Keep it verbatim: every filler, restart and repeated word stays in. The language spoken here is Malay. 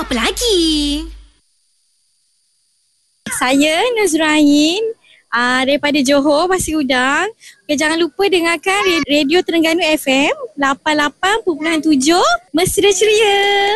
apa lagi? Saya Nuzrain uh, daripada Johor, Pasir Udang. Okay, jangan lupa dengarkan Radio Terengganu F M lapan puluh lapan perpuluhan tujuh. Mesra ceria.